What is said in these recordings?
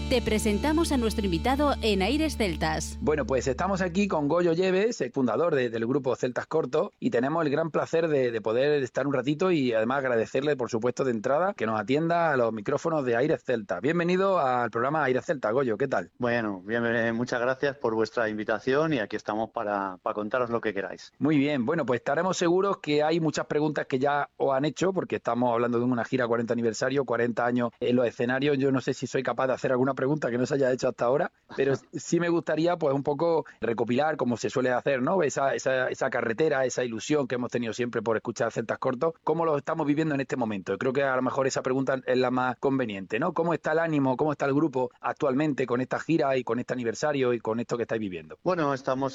Te presentamos a nuestro invitado en Aires Celtas. Bueno, pues estamos aquí con Goyo Lleves, el fundador del grupo Celtas Cortos, y tenemos el gran placer de poder estar un ratito y además agradecerle, por supuesto, de entrada, que nos atienda a los micrófonos de Aires Celtas. Bienvenido al programa Aires Celtas, Goyo, ¿qué tal? Bueno, bien, muchas gracias por vuestra invitación y aquí estamos para contaros lo que queráis. Muy bien, bueno, pues estaremos seguros que hay muchas preguntas que ya os han hecho, porque estamos hablando de una gira 40 aniversario, 40 años en los escenarios. Yo no sé si soy capaz de hacer alguna pregunta que no se haya hecho hasta ahora, pero sí me gustaría pues un poco recopilar, como se suele hacer, ¿no? Esa carretera, esa ilusión que hemos tenido siempre por escuchar Celtas Cortos, ¿cómo lo estamos viviendo en este momento? Yo creo que a lo mejor esa pregunta es la más conveniente, ¿no? ¿Cómo está el ánimo, cómo está el grupo actualmente con esta gira y con este aniversario y con esto que estáis viviendo? Bueno, estamos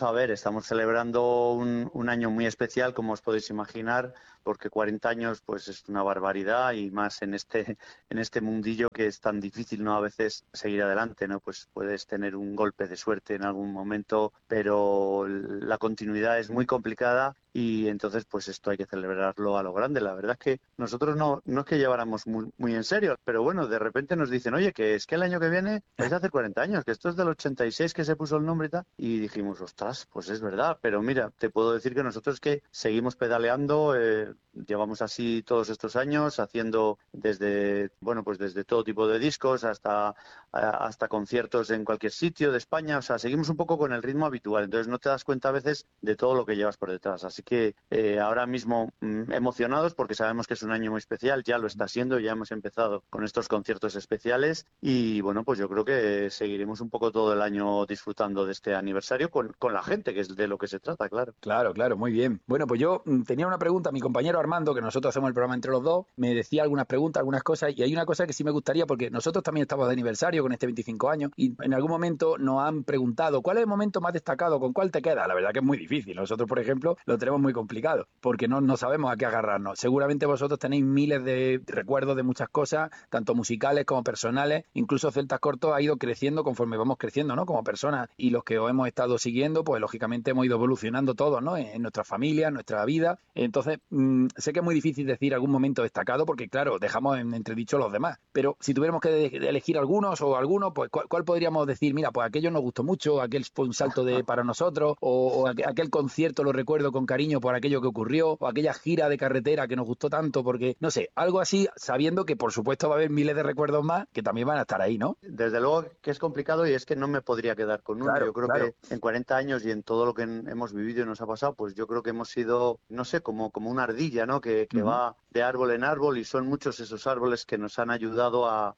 celebrando un año muy especial, como os podéis imaginar, porque 40 años pues es una barbaridad y más en este mundillo que es tan difícil, ¿no? A veces seguir adelante, ¿no? Pues puedes tener un golpe de suerte en algún momento, pero la continuidad es muy complicada y entonces pues esto hay que celebrarlo a lo grande. La verdad es que nosotros no es que lleváramos muy en serio, pero bueno, de repente nos dicen, oye, que es que el año que viene vais a hacer 40 años, que esto es del 86 que se puso el nombre y tal, y dijimos, ostras, pues es verdad, pero mira, te puedo decir que nosotros que seguimos pedaleando, llevamos así todos estos años, haciendo desde todo tipo de discos hasta conciertos en cualquier sitio de España, o sea, seguimos un poco con el ritmo habitual, entonces no te das cuenta a veces de todo lo que llevas por detrás, así que ahora mismo emocionados porque sabemos que es un año muy especial, ya lo está siendo, ya hemos empezado con estos conciertos especiales y bueno, pues yo creo que seguiremos un poco todo el año disfrutando de este aniversario con la gente, que es de lo que se trata, claro. Claro, muy bien. Bueno, pues yo tenía una pregunta, mi compañero Armando, que nosotros hacemos el programa entre los dos, me decía algunas preguntas, algunas cosas, y hay una cosa que sí me gustaría, porque nosotros también estamos de aniversario con este 25 años, y en algún momento nos han preguntado, ¿cuál es el momento más destacado? ¿Con cuál te quedas? La verdad que es muy difícil. Nosotros, por ejemplo, lo tenemos muy complicado, porque no sabemos a qué agarrarnos. Seguramente vosotros tenéis miles de recuerdos de muchas cosas, tanto musicales como personales. Incluso Celtas Cortos ha ido creciendo conforme vamos creciendo, ¿no? Como personas, y los que os hemos estado siguiendo, pues lógicamente hemos ido evolucionando todos, ¿no? En nuestra familia, en nuestra vida. Entonces, sé que es muy difícil decir algún momento destacado, porque claro, dejamos en entredicho los demás. Pero si tuviéramos que elegir algunos, pues ¿cuál podríamos decir? Mira, pues aquello nos gustó mucho, aquel fue un salto para nosotros, o aquel concierto lo recuerdo con cariño por aquello que ocurrió, o aquella gira de carretera que nos gustó tanto, porque, no sé, algo así, sabiendo que por supuesto va a haber miles de recuerdos más que también van a estar ahí, ¿no? Desde luego que es complicado y es que no me podría quedar con uno. Claro, yo creo que en 40 años y en todo lo que hemos vivido y nos ha pasado, pues yo creo que hemos sido, no sé, como una ardilla, ¿no? Que va de árbol en árbol y son muchos esos árboles que nos han ayudado a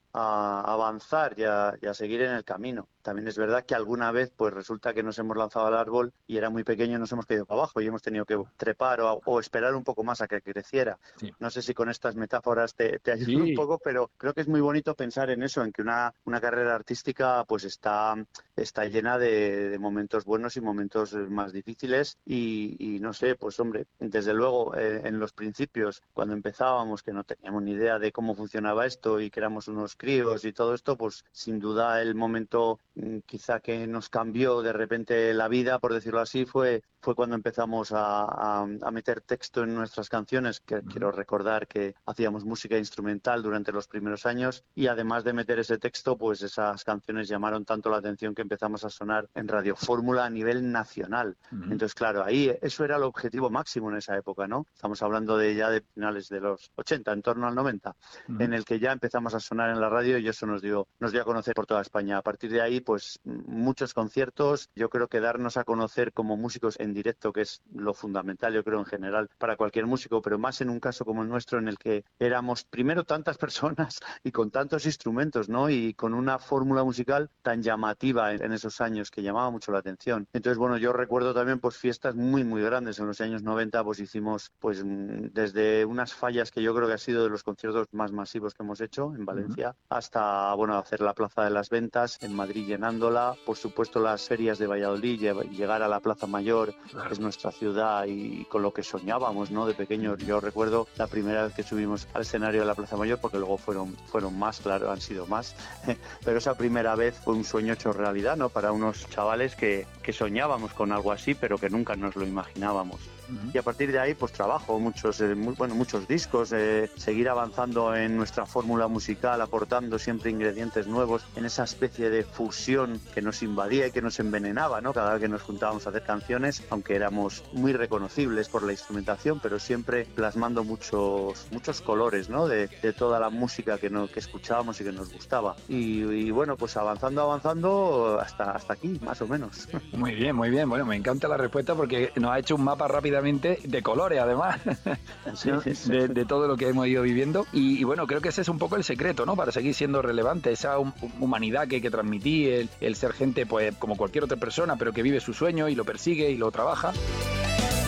avanzar y a seguir en el camino. También es verdad que alguna vez pues resulta que nos hemos lanzado al árbol y era muy pequeño y nos hemos caído para abajo y hemos tenido que trepar o esperar un poco más a que creciera. Sí. No sé si con estas metáforas te ayudo un poco, pero creo que es muy bonito pensar en eso, en que una carrera artística pues está llena de momentos buenos y momentos más difíciles y no sé, pues hombre, desde luego en los principios, cuando empezábamos, que no teníamos ni idea de cómo funcionaba esto y que éramos unos críos y todo esto, pues sin duda el momento quizá que nos cambió de repente la vida, por decirlo así, fue cuando empezamos a meter texto en nuestras canciones, que quiero recordar que hacíamos música instrumental durante los primeros años y además de meter ese texto, pues esas canciones llamaron tanto la atención que empezamos a sonar en Radio Fórmula a nivel nacional. Entonces, claro, ahí eso era el objetivo máximo en esa época, ¿no? Estamos hablando de finales de los 80, en torno al 90, en el que ya empezamos a sonar en la radio y eso nos dio a conocer por toda España. A partir de ahí, pues muchos conciertos, yo creo que darnos a conocer como músicos en directo, que es lo fundamental, yo creo, en general, para cualquier músico, pero más en un caso como el nuestro, en el que éramos primero tantas personas y con tantos instrumentos, ¿no? Y con una fórmula musical tan llamativa en esos años que llamaba mucho la atención. Entonces, bueno, yo recuerdo también pues fiestas muy grandes en los años 90, pues hicimos pues desde unas fallas que yo creo que ha sido de los conciertos más masivos que hemos hecho en Valencia, hasta, bueno, hacer la Plaza de las Ventas en Madrid llenándola, por supuesto las ferias de Valladolid, llegar a la Plaza Mayor, que es nuestra ciudad y con lo que soñábamos, ¿no? De pequeños. Yo recuerdo la primera vez que subimos al escenario de la Plaza Mayor, porque luego fueron más, claro, han sido más, pero esa primera vez fue un sueño hecho realidad, ¿no? Para unos chavales que soñábamos con algo así, pero que nunca nos lo imaginábamos. y a partir de ahí pues trabajo muchos discos, seguir avanzando en nuestra fórmula musical, aportando siempre ingredientes nuevos en esa especie de fusión que nos invadía y que nos envenenaba, ¿no? Cada vez que nos juntábamos a hacer canciones, aunque éramos muy reconocibles por la instrumentación, pero siempre plasmando muchos colores, ¿no? De toda la música que escuchábamos y que nos gustaba. Y bueno, pues avanzando hasta aquí, más o menos. Muy bien, muy bien. Bueno, me encanta la respuesta porque nos ha hecho un mapa rápidamente de colores, además, sí, ¿no? sí. De todo lo que hemos ido viviendo. Y bueno, creo que ese es un poco el secreto, ¿no? Para seguir siendo relevante, esa humanidad que hay que transmitir, el ser gente, pues como cualquier otra persona, pero que vive su sueño y lo persigue y lo trabaja.